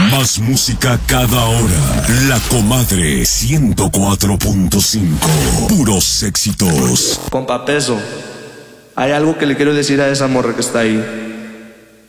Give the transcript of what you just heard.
Más música cada hora. La Comadre 104.5. Puros éxitos. Compa Peso, hay algo que le quiero decir a esa morra que está ahí.